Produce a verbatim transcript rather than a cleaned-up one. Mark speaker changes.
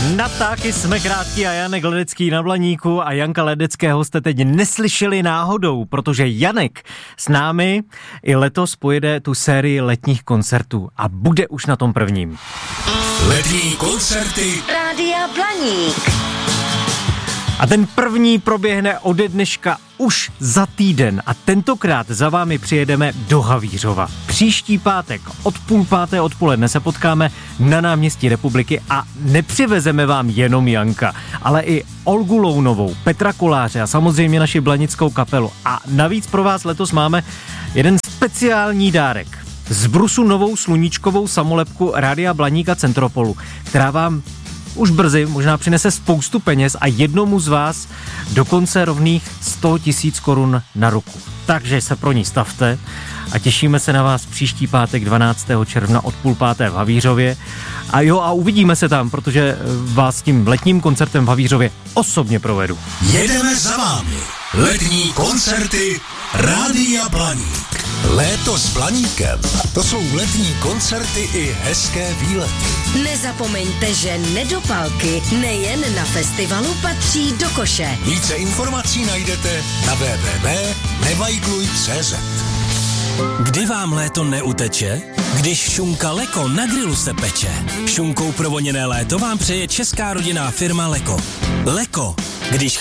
Speaker 1: Natáky jsme krátký a Janek Ledecký na Blaníku a Janka Ledeckého jste teď neslyšeli náhodou, protože Janek s námi i letos pojede tu sérii letních koncertů a bude už na tom prvním.
Speaker 2: Letní koncerty
Speaker 3: Rádia Blaník.
Speaker 1: A ten první proběhne ode dneška už za týden a tentokrát za vámi přijedeme do Havířova. Příští pátek od půl páté odpoledne se potkáme na náměstí Republiky a nepřivezeme vám jenom Janka, ale i Olgu Lounovou, Petra Koláře a samozřejmě naši blanickou kapelu. A navíc pro vás letos máme jeden speciální dárek. Z Brusu novou sluníčkovou samolepku Rádia Blaník a Centropolu, která vám už brzy možná přinese spoustu peněz a jednomu z vás dokonce rovných sto tisíc korun na ruku. Takže se pro ní stavte a těšíme se na vás příští pátek dvanáctého června od půl páté v Havířově. A jo, a uvidíme se tam, protože vás tím letním koncertem v Havířově osobně provedu.
Speaker 2: jedeme za vámi. Letní koncerty Rádia Blaník. Léto s Blaníkem. To jsou letní koncerty i hezké výlety.
Speaker 3: Nezapomeňte, že nedopalky nejen na festivalu patří do koše.
Speaker 2: Více informací najdete na w w w tečka nevajgluj tečka cé zet.
Speaker 4: Kdy vám léto neuteče? Když šunka Leko na grilu se peče. Šunkou provoněné léto vám přeje česká rodinná firma Leko. Leko, když